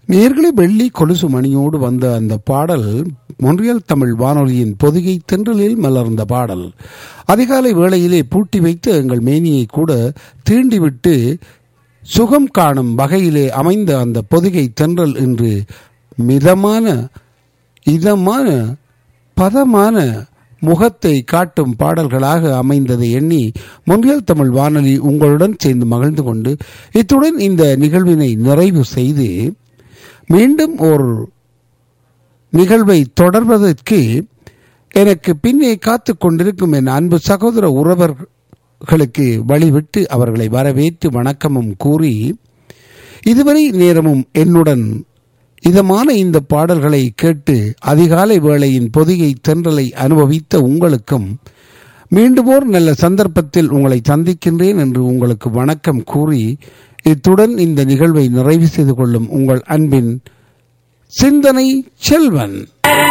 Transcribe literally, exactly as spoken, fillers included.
நேர்களை வெள்ளி கொலுசு மணியோடு வந்த அந்த பாடல் மொன்றியல் தமிழ் வானொலியின் பொதிகை தென்றலில் மலர்ந்த பாடல். அதிகாலை வேளையிலே பூட்டி வைத்து எங்கள் மேனியை கூட தீண்டிவிட்டு சுகம் காணும் வகையிலே அமைந்த அந்த பொதிகை தென்றல் இன்று மிதமான இதமான பதமான முகத்தை காட்டும் பாடல்களாக அமைந்ததை எண்ணி மொன்றியல் தமிழ் வானொலி உங்களுடன் சேர்ந்து மகிழ்ந்து கொண்டு இத்துடன் இந்த நிகழ்வினை நிறைவு செய்து மீண்டும் ஒரு நிகழ்வை தொடர்வதற்கு எனக்கு பின்னே காத்து கொண்டிருக்கும் என் அன்பு சகோதர உறவர்களுக்கு வழிவிட்டு அவர்களை வரவேற்று வணக்கமும் கூறி இதுவரை நேரமும் என்னுடன் இதமான இந்த பாடல்களை கேட்டு அதிகாலை வேளையின் பொதிகை தென்றலை அனுபவித்த உங்களுக்கும் மீண்டும் ஒரு நல்ல சந்தர்ப்பத்தில் உங்களை சந்திக்கின்றேன் என்று உங்களுக்கு வணக்கம் கூறி இத்துடன் இந்த நிகழ்வை நிறைவு செய்து கொள்ளும் உங்கள் அன்பின் சிந்தனை செல்வன்.